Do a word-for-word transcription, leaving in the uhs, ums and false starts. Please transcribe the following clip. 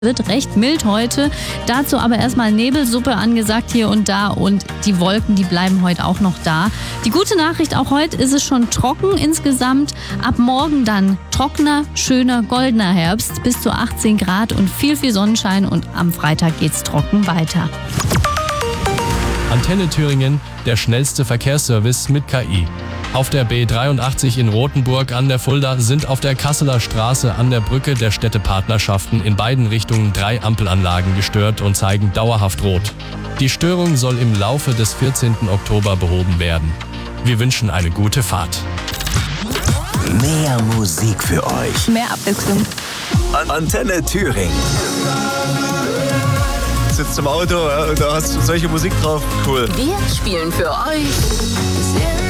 Wird recht mild heute. Dazu aber erstmal Nebelsuppe angesagt hier und da und die Wolken, die bleiben heute auch noch da. Die gute Nachricht, auch heute ist es schon trocken insgesamt. Ab morgen dann trockener, schöner, goldener Herbst bis zu achtzehn Grad und viel, viel Sonnenschein und am Freitag geht's trocken weiter. Antenne Thüringen, der schnellste Verkehrsservice mit K I. Auf der B dreiundachtzig in Rothenburg an der Fulda sind auf der Kasseler Straße an der Brücke der Städtepartnerschaften in beiden Richtungen drei Ampelanlagen gestört und zeigen dauerhaft rot. Die Störung soll im Laufe des vierzehnten Oktober behoben werden. Wir wünschen eine gute Fahrt. Mehr Musik für euch. Mehr Abwechslung. Antenne Thüringen. Sitzt im Auto, ja, und da hast du solche Musik drauf. Cool. Wir spielen für euch.